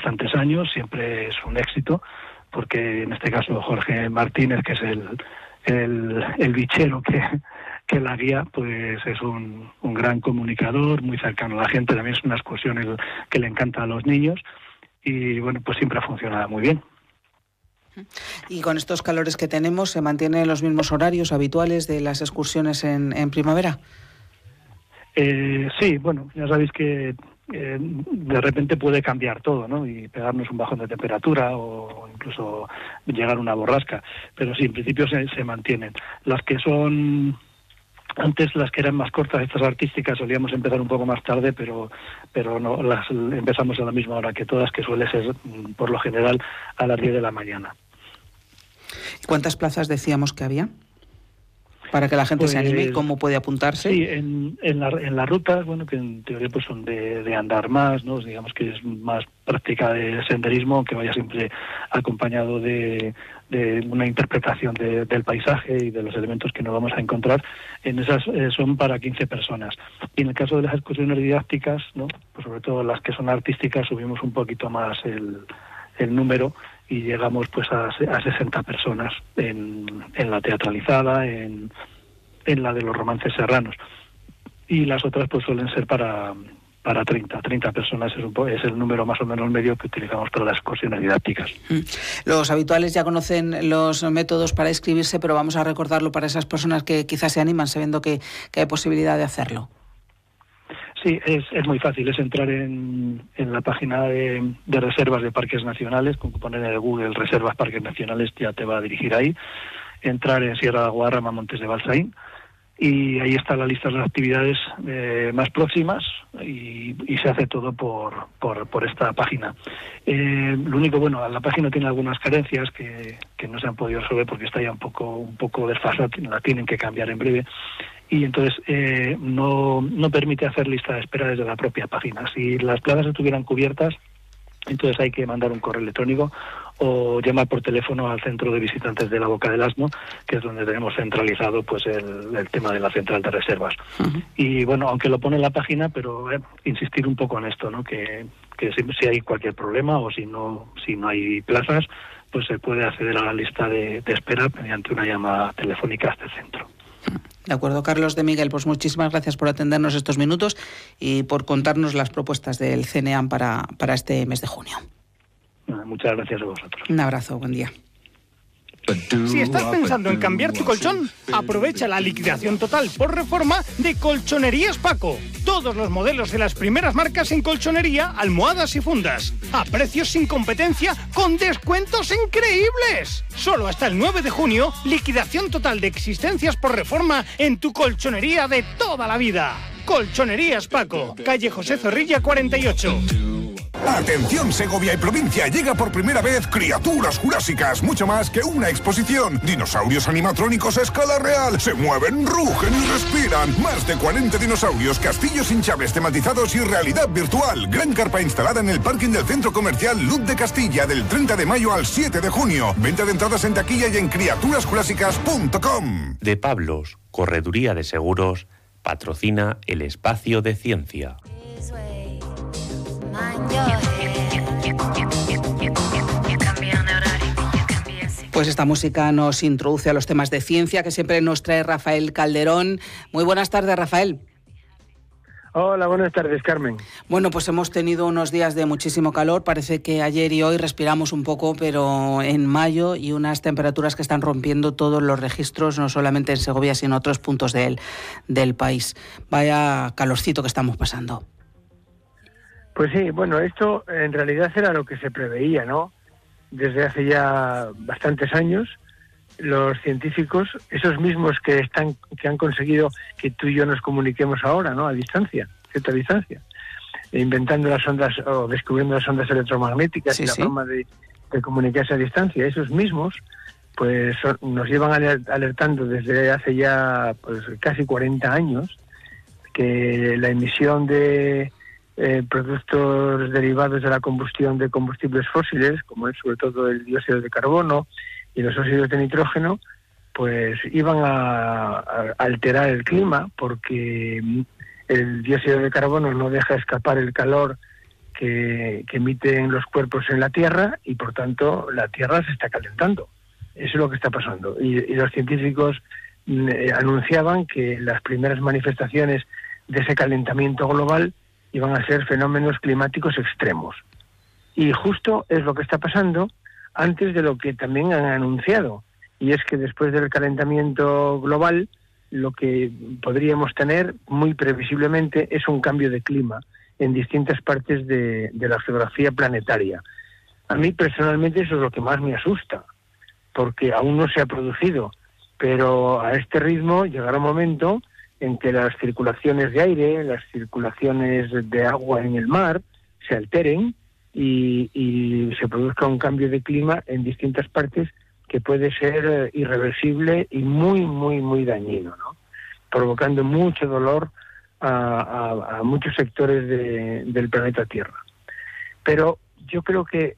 bastantes años, siempre es un éxito, porque en este caso Jorge Martínez, que es el bichero que la guía, pues es un gran comunicador, muy cercano a la gente. También es una excursión que le encanta a los niños, y bueno, pues siempre ha funcionado muy bien. Y con estos calores que tenemos, ¿se mantienen los mismos horarios habituales de las excursiones en primavera? Sí, bueno, ya sabéis que de repente puede cambiar todo, ¿no? Y pegarnos un bajón de temperatura o incluso llegar a una borrasca, pero sí, en principio se mantienen. Las que son... Antes, las que eran más cortas, estas artísticas, solíamos empezar un poco más tarde, pero no, las empezamos a la misma hora que todas, que suele ser, por lo general, a las 10 de la mañana. ¿Cuántas plazas decíamos que había? Para que la gente se anime, ¿cómo puede apuntarse? Sí, en las rutas, bueno, que en teoría pues son de andar más, ¿no? Digamos que es más práctica de senderismo, aunque vaya siempre acompañado de una interpretación del paisaje y de los elementos que nos vamos a encontrar. En esas son para 15 personas. Y en el caso de las excursiones didácticas, ¿no? Pues sobre todo las que son artísticas, subimos un poquito más el número y llegamos pues a 60 personas en la teatralizada, en la de los romances serranos, y las otras pues suelen ser para 30 personas, es el número más o menos medio que utilizamos para las excursiones didácticas. Los habituales ya conocen los métodos para inscribirse, pero vamos a recordarlo para esas personas que quizás se animan sabiendo que hay posibilidad de hacerlo. Sí, es muy fácil, es entrar en la página de reservas de parques nacionales, con que poner en el Google reservas parques nacionales ya te va a dirigir ahí, entrar en Sierra de Guadarrama, Montes de Balsaín, y ahí está la lista de las actividades más próximas, y se hace todo por esta página. Lo único, bueno, la página tiene algunas carencias que no se han podido resolver porque está ya un poco desfasada, la tienen que cambiar en breve. Y entonces no permite hacer lista de espera desde la propia página. Si las plazas estuvieran cubiertas, entonces hay que mandar un correo electrónico o llamar por teléfono al centro de visitantes de la Boca del Asno, que es donde tenemos centralizado pues el tema de la central de reservas. Uh-huh. Y bueno, aunque lo pone en la página, pero insistir un poco en esto, ¿no? Que si hay cualquier problema o si no hay plazas, pues se puede acceder a la lista de espera mediante una llamada telefónica a este centro. De acuerdo, Carlos de Miguel, pues muchísimas gracias por atendernos estos minutos y por contarnos las propuestas del CNEAM para este mes de junio. Muchas gracias a vosotros. Un abrazo, buen día. Si estás pensando en cambiar tu colchón, aprovecha la liquidación total por reforma de Colchonerías Paco. Todos los modelos de las primeras marcas en colchonería, almohadas y fundas. A precios sin competencia, con descuentos increíbles. Solo hasta el 9 de junio, liquidación total de existencias por reforma en tu colchonería de toda la vida. Colchonerías Paco, calle José Zorrilla 48. Atención Segovia y provincia, llega por primera vez Criaturas Jurásicas, mucho más que una exposición. Dinosaurios animatrónicos a escala real, se mueven, rugen y respiran. Más de 40 dinosaurios, castillos hinchables tematizados y realidad virtual. Gran carpa instalada en el parking del centro comercial Luz de Castilla del 30 de mayo al 7 de junio. Venta de entradas en taquilla y en criaturasjurásicas.com. De Pablos, Correduría de Seguros, patrocina el espacio de ciencia. Pues esta música nos introduce a los temas de ciencia que siempre nos trae Rafael Calderón. Muy buenas tardes, Rafael. Hola, buenas tardes, Carmen. Bueno, pues hemos tenido unos días de muchísimo calor. Parece que ayer y hoy respiramos un poco, pero en mayo, y unas temperaturas que están rompiendo todos los registros, no solamente en Segovia, sino en otros puntos del país. Vaya calorcito que estamos pasando. Pues sí, bueno, esto en realidad era lo que se preveía, ¿no? Desde hace ya bastantes años, los científicos, esos mismos que han conseguido que tú y yo nos comuniquemos ahora, ¿no? A distancia, cierta distancia, inventando las ondas o descubriendo las ondas electromagnéticas y la forma de comunicarse a distancia, esos mismos, pues nos llevan alertando desde hace ya pues casi 40 años que la emisión de productos derivados de la combustión de combustibles fósiles, como es sobre todo el dióxido de carbono y los óxidos de nitrógeno, pues iban a alterar el clima, porque el dióxido de carbono no deja escapar el calor que emiten los cuerpos en la Tierra y por tanto la Tierra se está calentando. Eso es lo que está pasando. Y los científicos anunciaban que las primeras manifestaciones de ese calentamiento global iban a ser fenómenos climáticos extremos. Y justo es lo que está pasando antes de lo que también han anunciado. Y es que después del calentamiento global, lo que podríamos tener muy previsiblemente es un cambio de clima en distintas partes de la geografía planetaria. A mí personalmente eso es lo que más me asusta, porque aún no se ha producido, pero a este ritmo llegará un momento en que las circulaciones de aire, las circulaciones de agua en el mar se alteren y se produzca un cambio de clima en distintas partes que puede ser irreversible y muy, muy, muy dañino, ¿no? Provocando mucho dolor a muchos sectores del planeta Tierra. Pero yo creo que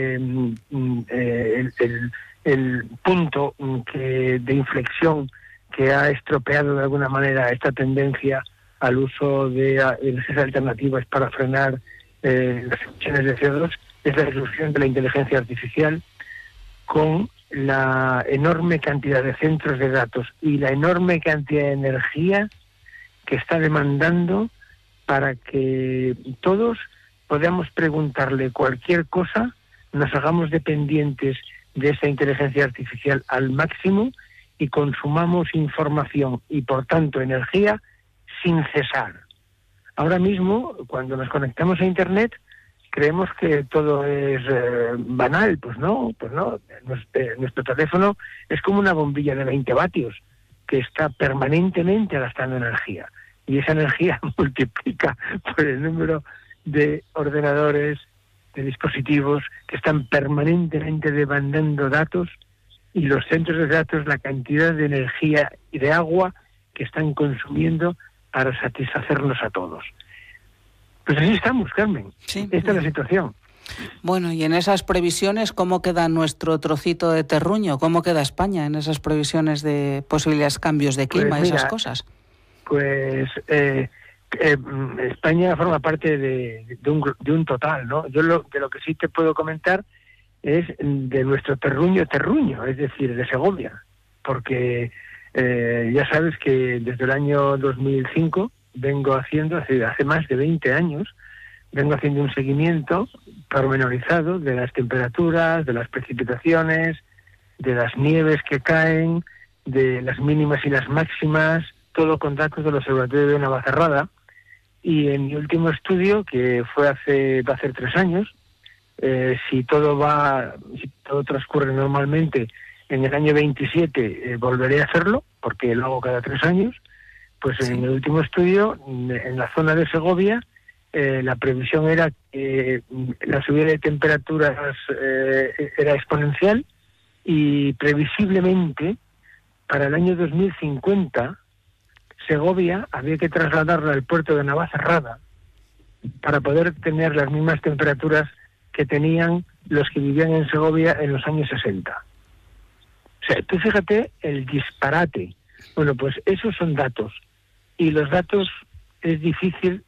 el punto de inflexión que ha estropeado de alguna manera esta tendencia al uso de energías alternativas para frenar las emisiones de CO2 es la disrupción de la inteligencia artificial, con la enorme cantidad de centros de datos y la enorme cantidad de energía que está demandando para que todos podamos preguntarle cualquier cosa, nos hagamos dependientes de esa inteligencia artificial al máximo y consumamos información y por tanto energía sin cesar. Ahora mismo, cuando nos conectamos a Internet, creemos que todo es banal. Pues no. Nuestro teléfono es como una bombilla de 20 vatios que está permanentemente gastando energía. Y esa energía multiplica por el número de ordenadores, de dispositivos que están permanentemente demandando datos, y los centros de datos, la cantidad de energía y de agua que están consumiendo para satisfacernos a todos. Pues así estamos, Carmen. Sí. Esta es la situación. Bueno, y en esas previsiones, ¿cómo queda nuestro trocito de terruño? ¿Cómo queda España en esas previsiones de posibles cambios de clima y esas cosas? Pues España forma parte de un total, ¿no? Yo de lo que sí te puedo comentar es de nuestro terruño, es decir, de Segovia, porque ya sabes que desde el año 2005 vengo haciendo, hace más de 20 años, vengo haciendo un seguimiento pormenorizado de las temperaturas, de las precipitaciones, de las nieves que caen, de las mínimas y las máximas, todo con datos del Observatorio de Navacerrada. Y en mi último estudio, que fue va a hacer 3 años, si todo transcurre normalmente, en el año 27 volveré a hacerlo, porque lo hago cada 3 años. Pues sí. En el último estudio, en la zona de Segovia, la previsión era que la subida de temperaturas era exponencial, y previsiblemente para el año 2050 Segovia había que trasladarla al puerto de Navacerrada para poder tener las mismas temperaturas que tenían los que vivían en Segovia en los años 60. O sea, tú fíjate el disparate. Bueno, pues esos son datos, y los datos es difícil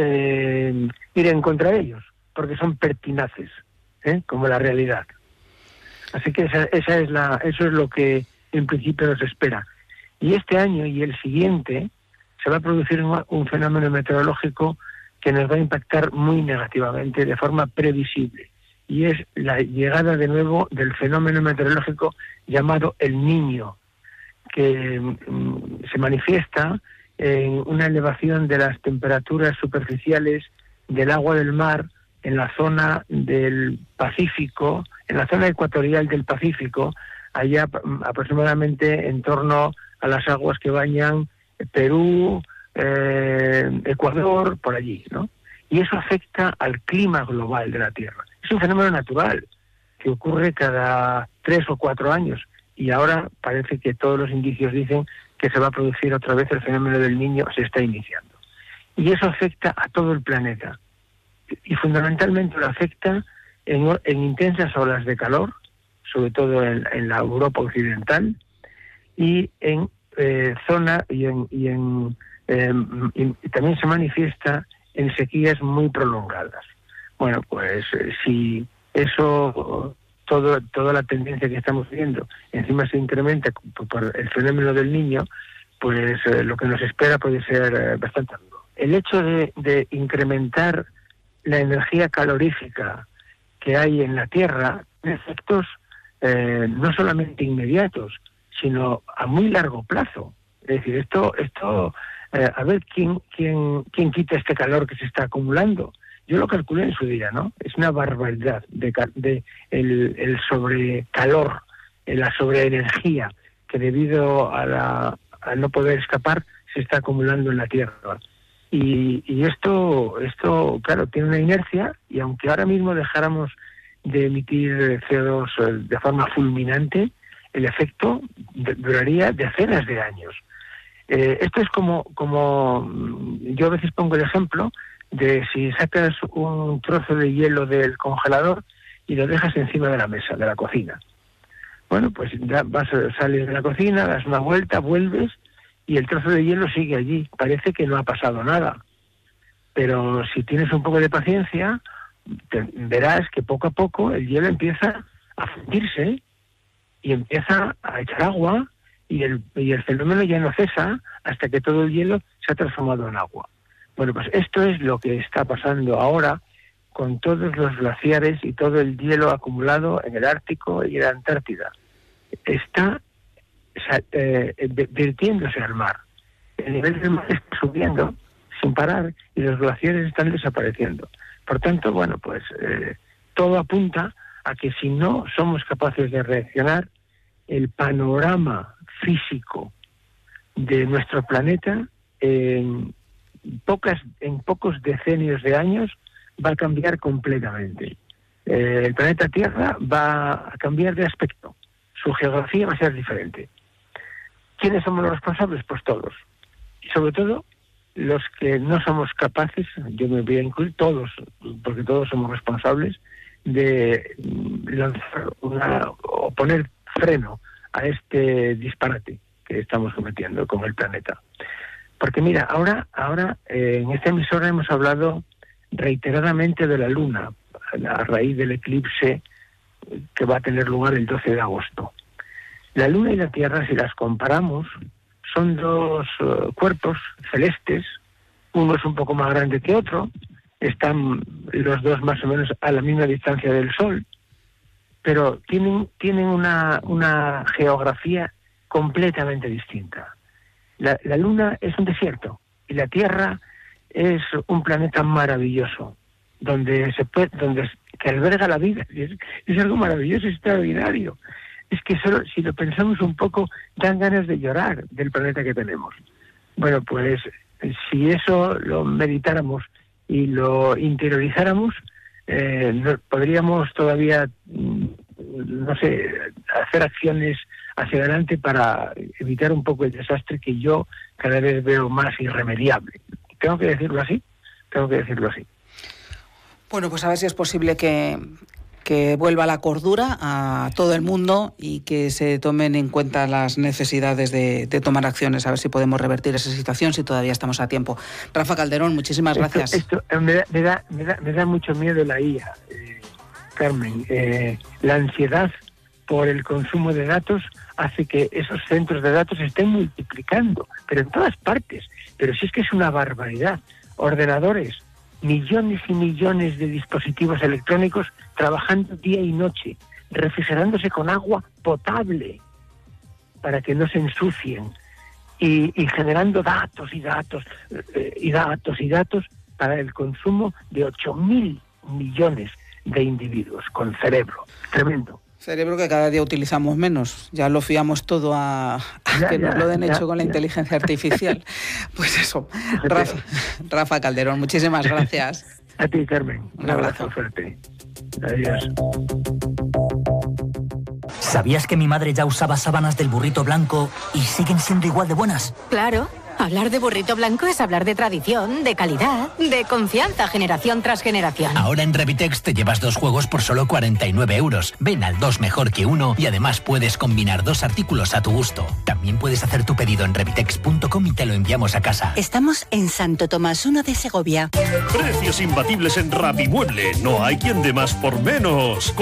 ir en contra de ellos, porque son pertinaces, como la realidad. Así que eso es lo que en principio nos espera. Y este año y el siguiente se va a producir un fenómeno meteorológico que nos va a impactar muy negativamente, de forma previsible. Y es la llegada de nuevo del fenómeno meteorológico llamado El Niño, que se manifiesta en una elevación de las temperaturas superficiales del agua del mar en la zona del Pacífico, en la zona ecuatorial del Pacífico, allá aproximadamente en torno a las aguas que bañan Perú, Ecuador, por allí, ¿no? Y eso afecta al clima global de la Tierra. Es un fenómeno natural que ocurre cada 3 o 4 años, y ahora parece que todos los indicios dicen que se va a producir otra vez el fenómeno del Niño, se está iniciando. Y eso afecta a todo el planeta, y fundamentalmente lo afecta en intensas olas de calor, sobre todo en la Europa occidental, y en zona y también se manifiesta en sequías muy prolongadas. Bueno, pues si eso, toda la tendencia que estamos viendo, encima se incrementa por el fenómeno del Niño, pues lo que nos espera puede ser bastante duro. El hecho de incrementar la energía calorífica que hay en la Tierra tiene efectos no solamente inmediatos, sino a muy largo plazo. Es decir, esto a ver quién quita este calor que se está acumulando. Yo lo calculé en su día, ¿no? Es una barbaridad de el sobrecalor, la sobreenergía que debido a no poder escapar se está acumulando en la Tierra. Y esto, claro, tiene una inercia, y aunque ahora mismo dejáramos de emitir CO2 de forma fulminante, el efecto duraría decenas de años. Esto es como yo a veces pongo el ejemplo de si sacas un trozo de hielo del congelador y lo dejas encima de la mesa, de la cocina. Bueno, pues sales de la cocina, das una vuelta, vuelves y el trozo de hielo sigue allí. Parece que no ha pasado nada. Pero si tienes un poco de paciencia, verás que poco a poco el hielo empieza a fundirse y empieza a echar agua y el fenómeno ya no cesa hasta que todo el hielo se ha transformado en agua. Bueno, pues esto es lo que está pasando ahora con todos los glaciares y todo el hielo acumulado en el Ártico y en la Antártida. Está vertiéndose al mar. El nivel del mar está subiendo sin parar y los glaciares están desapareciendo. Por tanto, bueno, pues todo apunta a que si no somos capaces de reaccionar, el panorama físico de nuestro planeta en pocos decenios de años va a cambiar completamente. El planeta Tierra va a cambiar de aspecto. Su geografía va a ser diferente. ¿Quiénes somos los responsables? Pues todos. Y sobre todo los que no somos capaces, yo me voy a incluir todos, porque todos somos responsables, de lanzar o poner freno a este disparate que estamos cometiendo con el planeta. Porque mira, ahora en esta emisora hemos hablado reiteradamente de la Luna, a raíz del eclipse que va a tener lugar el 12 de agosto. La Luna y la Tierra, si las comparamos, son dos cuerpos celestes, uno es un poco más grande que otro, están los dos más o menos a la misma distancia del Sol, pero tienen una geografía completamente distinta. La Luna es un desierto y la Tierra es un planeta maravilloso, donde que alberga la vida. Es algo maravilloso, extraordinario. Es que solo si lo pensamos un poco, dan ganas de llorar del planeta que tenemos. Bueno, pues si eso lo meditáramos y lo interiorizáramos, podríamos todavía, no sé, hacer acciones hacia adelante para evitar un poco el desastre que yo cada vez veo más irremediable. ¿Tengo que decirlo así? Bueno, pues a ver si es posible que vuelva la cordura a todo el mundo y que se tomen en cuenta las necesidades de tomar acciones, a ver si podemos revertir esa situación, si todavía estamos a tiempo. Rafa Calderón, muchísimas gracias. Esto me da mucho miedo la IA, Carmen. La ansiedad por el consumo de datos hace que esos centros de datos se estén multiplicando, pero en todas partes. Pero si es que es una barbaridad. Ordenadores, millones y millones de dispositivos electrónicos trabajando día y noche, refrigerándose con agua potable para que no se ensucien y generando datos para el consumo de 8.000 millones de individuos con cerebro. Tremendo. Cerebro que cada día utilizamos menos. Ya lo fiamos todo a que nos lo den hecho con la inteligencia artificial. Pues eso. Rafa Calderón, muchísimas gracias. A ti, Carmen. Un abrazo fuerte. Adiós. ¿Sabías que mi madre ya usaba sábanas del Burrito Blanco y siguen siendo igual de buenas? Claro. Hablar de Burrito Blanco es hablar de tradición, de calidad, de confianza generación tras generación. Ahora en Revitex te llevas 2 juegos por solo 49 €. Ven al 2 mejor que 1 y además puedes combinar 2 artículos a tu gusto. También puedes hacer tu pedido en revitex.com y te lo enviamos a casa. Estamos en Santo Tomás 1 de Segovia. Precios imbatibles en Rapimueble. No hay quien dé más por menos.